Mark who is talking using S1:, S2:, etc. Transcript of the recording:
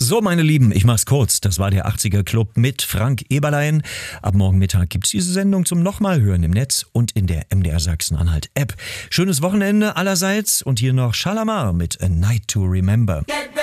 S1: So, meine Lieben, ich mach's kurz. Das war der 80er Club mit Frank Eberlein. Ab morgen Mittag gibt's diese Sendung zum nochmal hören im Netz und in der MDR Sachsen-Anhalt App. Schönes Wochenende allerseits und hier noch Shalamar mit A Night to Remember.